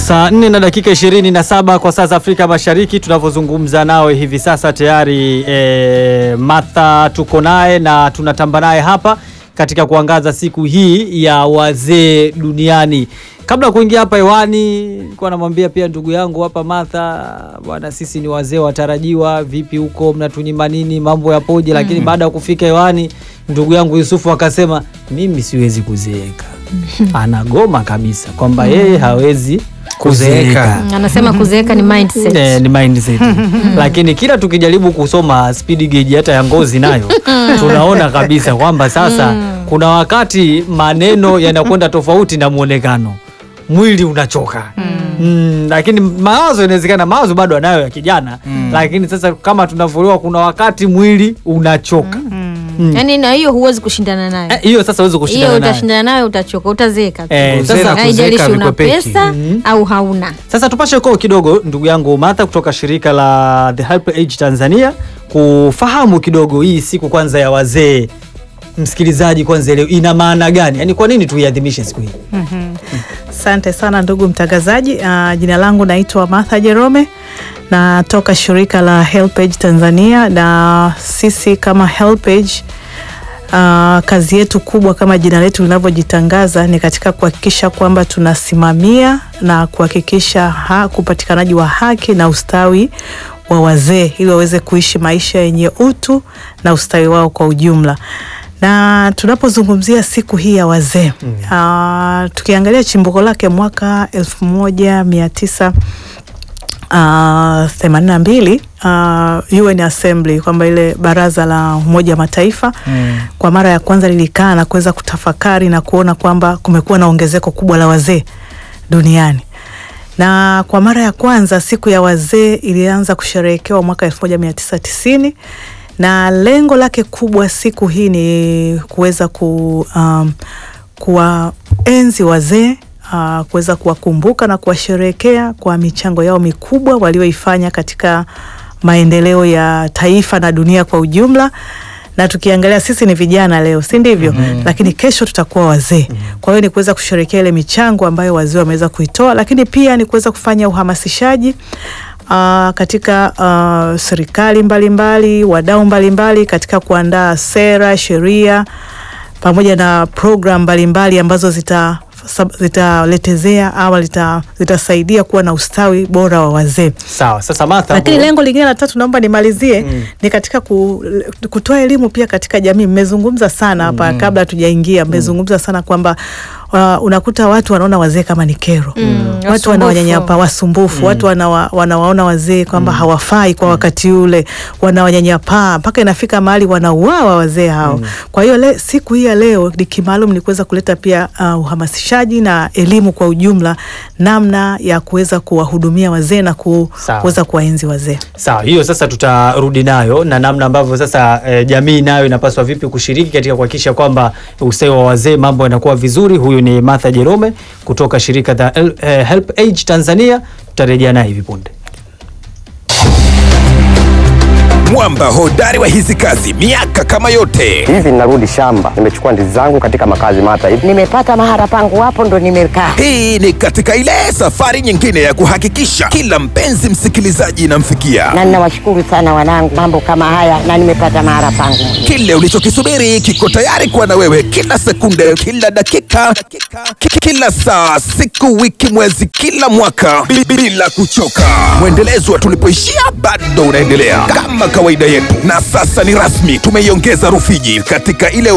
Saa 4 na dakika 27 kwa saa za Afrika Mashariki, tunavyozungumza nawe hivi sasa tayari Martha tuko naye na tunatamba naye hapa katika kuangaza siku hii ya wazee duniani. Kabla kuingia hapa hewani, nilikuwa namwambia pia ndugu yangu hapa Martha, bwana sisi ni wazee watarajiwa, vipi huko mnatunyima nini, mambo yapoje? Lakini baada ya kufika hewani, ndugu yangu Yusufu akasema mimi siwezi kuzeeka. Anagoma kabisa kwamba yeye hawezi kuzeeka. Anasema kuzeeka ni mindset. Ni mindset. Lakini kila tukijaribu kusoma speed gauge hata ya ngozi nayo tunaona kabisa kwamba sasa kuna wakati maneno yanakwenda tofauti na muonekano. Mwili unachoka. Lakini mawazo inawezekana mawazo bado anayo ya kijana, lakini sasa kama tunavyoelewa kuna wakati mwili unachoka. Yaani na hiyo huwezi kushindana nayo. Hiyo sasa huwezi kushindana nayo. Hiyo utashindana nayo utachoka, utazeeka. Sasa haijalishi una pesa au hauna. Sasa tupashe kwa kidogo ndugu yangu Martha kutoka shirika la The Help Age Tanzania kufahamu kidogo hii siku kwanza ya wazee. Msikilizaji kwanza leo ina maana gani? Yaani kwa nini tuiadhimishe siku hii? Asante sana ndugu mtangazaji. Jina langu naitwa Martha Jerome, natoka shirika la Help Age Tanzania, na sisi kama Help Age kazi yetu kubwa kama jina letu linavyojitangaza ni katika kuhakikisha kwamba tunasimamia na kuhakikisha upatikanaji wa haki na ustawi wa wazee ili waweze kuishi maisha yenye utu na ustawi wao kwa ujumla. Na tunapozungumzia siku hii ya wazee, tukiangalia chimbuko lake mwaka 1982, UN Assembly, kwamba ile baraza la Umoja Mataifa kwa mara ya kwanza lilikaa na kuweza kutafakari na kuona kwamba kumekuwa na ongezeko kubwa la wazee duniani. Na kwa mara ya kwanza siku ya wazee ilianza kusherehekewa mwaka 1990, na lengo lake kubwa siku hii ni kuweza kuwaenzi wazee, kuweza kuwakumbuka na kuwasherehekea kwa michango yao mikubwa walioifanya katika maendeleo ya taifa na dunia kwa ujumla. Na tukiangalia sisi ni vijana leo, si ndivyo? Lakini kesho tutakuwa wazee. Kwa hiyo ni kuweza kusherehekea ile michango ambayo wazee wameweza kuitoa, lakini pia ni kuweza kufanya uhamasishaji katika serikali mbalimbali, wadau mbalimbali katika kuandaa sheria pamoja na program mbalimbali ambazo zitaletezea au zitasaidia kuwa na ustawi bora wa wazee. Sawa. Sasa Martha, lakini lengo lingine la tatu naomba nimalizie ni katika kutoa elimu pia katika jamii. Mmezungumza sana hapa kabla hatujaingia, mmezungumza sana kwamba unakuta watu wanaona wazee kama ni kero. Watu wanawanyanyapa, wasumbufu. Watu wanawaona wazee kwamba hawafai kwa wakati ule, wanawanyanyapa mpaka inafika mahali wanauawa wazee hao. Kwa hiyo siku hii ya leo ni kimaalum, ni kuweza kuleta pia uhamasishaji na elimu kwa ujumla, namna ya kuweza kuwahudumia wazee na kuweza kuwaenzi wazee. Sawa, hiyo sasa tutarudi nayo na namna ambavyo sasa jamii nayo inapaswa vipi kushiriki katika kuhakikisha kwamba ustawi wa wazee mambo yanakuwa vizuri. Huyu ni Martha Jerome kutoka shirika la Help Age Tanzania. Tutarejea naye hivi punde. Mwamba hodari wa hizi kazi miaka kama yote. Hivi ninarudi shamba, nimechukua ndizi zangu katika makazi mata hivi. Nimepata mahara pangu hapo ndo nimekaa. Hii ni katika ile safari nyingine ya kuhakikisha kila mpenzi msikilizaji inamfikia. Na ninawashukuru sana wanangu, mambo kama haya na nimepata mahara pangu. Kile ulichokisubiri kiko tayari kuwa na wewe kila sekunde, kila dakika, kila saa, siku, wiki, mwezi, kila mwaka bila kuchoka. Mwendelezo wa tulipoishia bado unaendelea kama kawaida yetu. Na sasa ni rasmi, tumeiongeza Rufiji katika ile